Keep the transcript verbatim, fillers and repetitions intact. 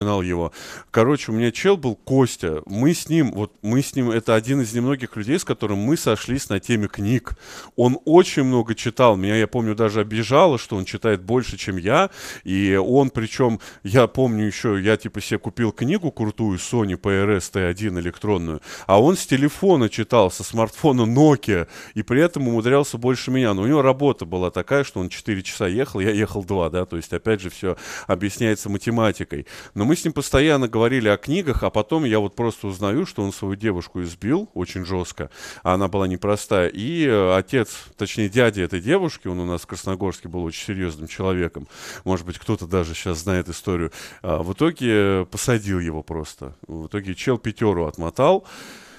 знал его. Короче, у меня чел был Костя. Мы с ним, вот мы с ним, это один из немногих людей, с которым мы сошлись на теме книг. Он очень много читал. Меня, я помню, даже обижало, что он читает больше, чем я. И он, причем, я помню еще, я типа себе купил книгу крутую Sony пи эр эс ти один электронную, а он с телефона читал, со смартфона Nokia, и при этом умудрялся больше меня. Но у него работа была такая, что он четыре часа ехал, я ехал два, да, то есть, опять же, все объясняется математикой. Но мы с ним постоянно говорили о книгах, а потом я вот просто узнаю, что он свою девушку избил очень жестко, а она была непростая. И э, отец, точнее дядя этой девушки, он у нас в Красногорске был очень серьезным человеком, может быть, кто-то даже сейчас знает историю, а, в итоге посадил его просто. В итоге чел пятеру отмотал.